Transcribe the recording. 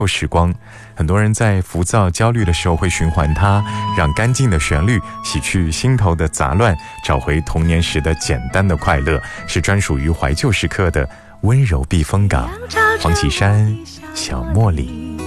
时光，很多人在浮躁焦虑的时候会循环它，让干净的旋律洗去心头的杂乱，找回童年时的简单的快乐，是专属于怀旧时刻的温柔避风港。黄绮珊，小茉莉。